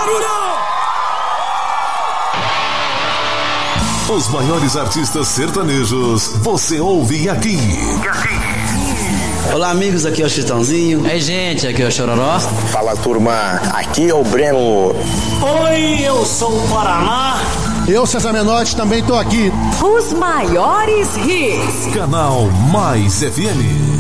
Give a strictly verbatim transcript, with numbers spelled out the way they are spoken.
barulho! Os maiores artistas sertanejos você ouve aqui. Olá, amigos, aqui é o Chitãozinho. Ei, gente, aqui é o Chororó. Fala, turma, aqui é o Breno. Oi, eu sou o Paraná. Eu, César Menotti, também tô aqui. Os maiores hits. Canal Mais F M.